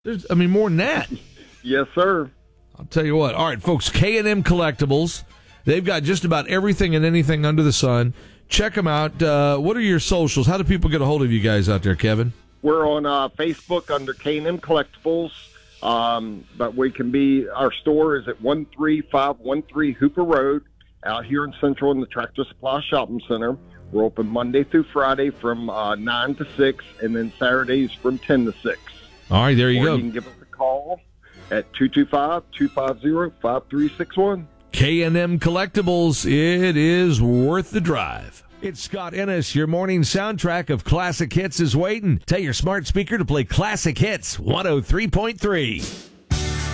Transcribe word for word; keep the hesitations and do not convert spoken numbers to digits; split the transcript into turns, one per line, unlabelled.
There's, I mean, more than that.
Yes, sir.
I'll tell you what. All right, folks, K and M Collectibles. They've got just about everything and anything under the sun. Check them out. Uh, what are your socials? How do people get a hold of you guys out there, Kevin?
We're on uh, Facebook under K and M Collectibles, um, but we can be, our store is at one three five one three Hooper Road out here in Central in the Tractor Supply Shopping Center. We're open Monday through Friday from uh, nine to six, and then Saturdays from ten to six.
All right, there you
or
go.
You can give us a call at two two five, two five zero, five three six one.
K and M Collectibles, it is worth the drive. It's Scott Ennis. Your morning soundtrack of classic hits is waiting. Tell your smart speaker to play Classic Hits one oh three point three.